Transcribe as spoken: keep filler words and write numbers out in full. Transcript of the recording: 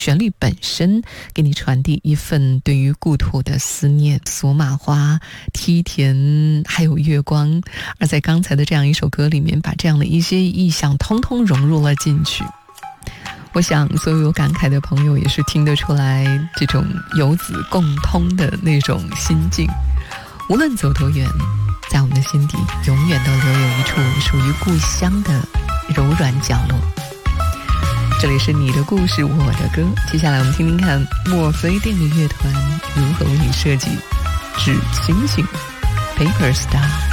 旋律本身给你传递一份对于故土的思念，索玛花、梯田还有月光，而在刚才的这样一首歌里面，把这样的一些意象通通融入了进去。我想所有有感慨的朋友也是听得出来这种游子共通的那种心境。无论走多远，在我们的心底永远都留有一处属于故乡的柔软角落。这里是你的故事我的歌，接下来我们听听看墨菲定律乐团如何为你设计纸星星 Paper Star。